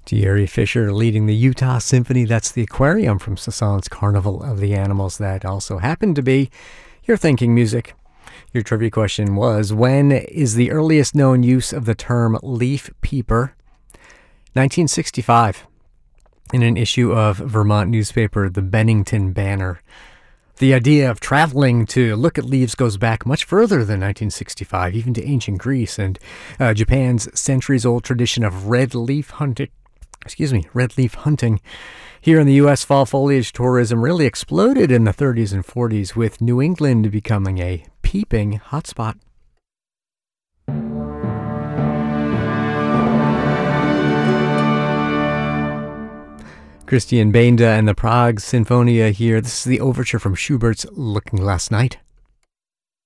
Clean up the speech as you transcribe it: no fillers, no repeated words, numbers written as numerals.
Jerry Fisher leading the Utah Symphony. That's the Aquarium from Sasson's Carnival of the Animals. That also happened to be your thinking music. Your trivia question was, when is the earliest known use of the term leaf peeper? 1965, in an issue of Vermont newspaper, the Bennington Banner. The idea of traveling to look at leaves goes back much further than 1965, even to ancient Greece and Japan's centuries-old tradition of red leaf hunting. Here in the U.S., fall foliage tourism really exploded in the 30s and 40s, with New England becoming a peeping hotspot. Christian Benda and the Prague Sinfonia here. This is the overture from Schubert's Looking Last Night.